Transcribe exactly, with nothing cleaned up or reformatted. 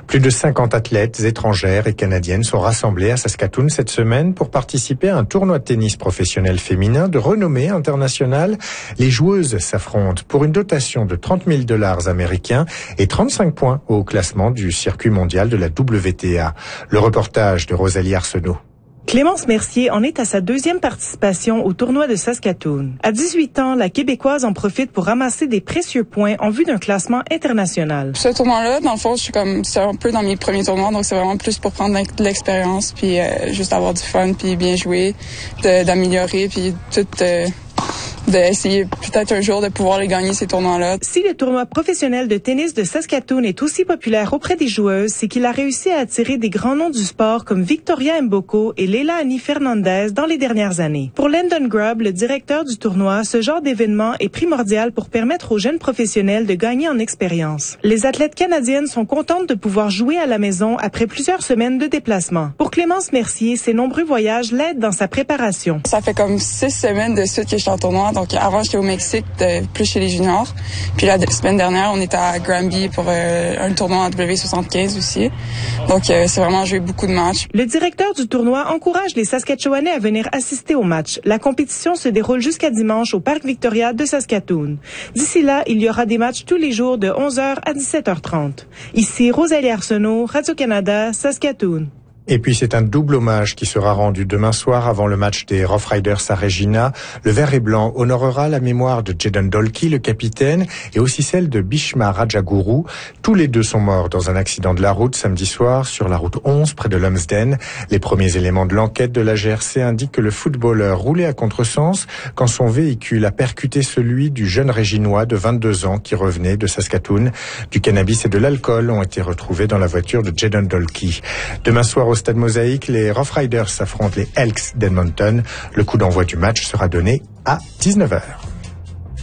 Plus de cinquante athlètes étrangères et canadiennes sont rassemblées à Saskatoon cette semaine pour participer à un tournoi de tennis professionnel féminin de renommée internationale. Les joueuses s'affrontent pour une dotation de trente mille dollars américains et trente-cinq points au classement du circuit mondial de la W T A. Le reportage de Rosalie Arsenault. Clémence Mercier en est à sa deuxième participation au tournoi de Saskatoon. À dix-huit ans, la Québécoise en profite pour ramasser des précieux points en vue d'un classement international. Ce tournoi-là, dans le fond, je suis comme, c'est un peu dans mes premiers tournois, donc c'est vraiment plus pour prendre de l'expérience, puis euh, juste avoir du fun, puis bien jouer, de, d'améliorer, puis tout... Euh, d'essayer peut-être un jour de pouvoir les gagner, ces tournois-là. Si le tournoi professionnel de tennis de Saskatoon est aussi populaire auprès des joueuses, c'est qu'il a réussi à attirer des grands noms du sport comme Victoria Mboko et Leila Annie Fernandez dans les dernières années. Pour Landon Grubb, le directeur du tournoi, ce genre d'événement est primordial pour permettre aux jeunes professionnels de gagner en expérience. Les athlètes canadiennes sont contentes de pouvoir jouer à la maison après plusieurs semaines de déplacement. Pour Clémence Mercier, ses nombreux voyages l'aident dans sa préparation. Ça fait comme six semaines de suite que je suis en tournoi. Donc avant, j'étais au Mexique, de, plus chez les juniors. Puis la semaine dernière, on était à Granby pour euh, un tournoi en W soixante-quinze aussi. Donc euh, c'est vraiment joué beaucoup de matchs. Le directeur du tournoi encourage les Saskatchewanais à venir assister au match. La compétition se déroule jusqu'à dimanche au Parc Victoria de Saskatoon. D'ici là, il y aura des matchs tous les jours de onze heures à dix-sept heures trente. Ici Rosalie Arsenault, Radio-Canada, Saskatoon. Et puis c'est un double hommage qui sera rendu demain soir avant le match des Rough Riders à Regina. Le vert et blanc honorera la mémoire de Jaden Dolkey, le capitaine, et aussi celle de Bhishma Rajaguru. Tous les deux sont morts dans un accident de la route samedi soir sur la route onze près de Lumsden. Les premiers éléments de l'enquête de la G R C indiquent que le footballeur roulait à contresens quand son véhicule a percuté celui du jeune Réginois de vingt-deux ans qui revenait de Saskatoon. Du cannabis et de l'alcool ont été retrouvés dans la voiture de Jaden Dolkey. Demain soir au Stade Mosaïque, les Rough Riders affrontent les Elks d'Edmonton. Le coup d'envoi du match sera donné à dix-neuf heures.